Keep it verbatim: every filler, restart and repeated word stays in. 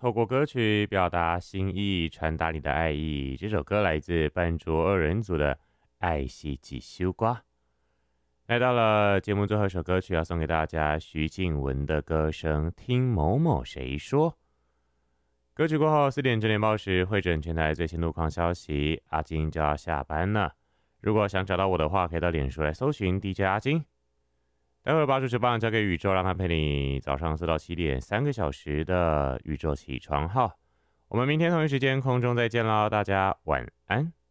透过歌曲表达心意，传达你的爱意。这首歌来自笨拙二人组的《爱惜几修瓜》。来到了节目最后一首歌曲，要送给大家徐静雯的歌声《听某某谁说》。歌曲过后，四点整点报时会诊全台最新路况消息。阿金就要下班了，如果想找到我的话，可以到脸书来搜寻 D J 阿金。待会儿把主持棒交给宇宙，让他陪你早上四到七点三个小时的宇宙起床号。我们明天同一时间空中再见喽，大家晚安。